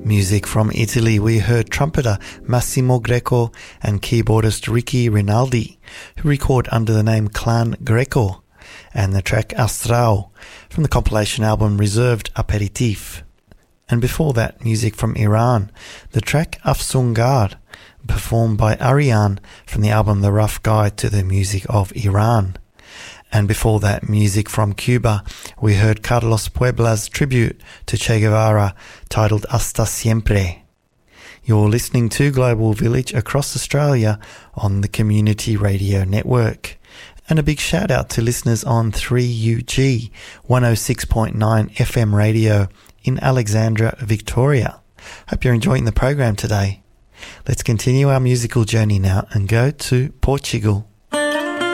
Music from Italy, we heard trumpeter Massimo Greco and keyboardist Ricky Rinaldi, who record under the name Clan Greco, and the track Astral from the compilation album Reserved Aperitif. And before that, music from Iran, the track Afsungar, performed by Ariane from the album The Rough Guide to the Music of Iran. And before that, music from Cuba, we heard Carlos Puebla's tribute to Che Guevara, titled Hasta Siempre. You're listening to Global Village across Australia on the Community Radio Network. And a big shout out to listeners on 3UG 106.9 FM radio in Alexandra, Victoria. Hope you're enjoying the program today. Let's continue our musical journey now and go to Portugal.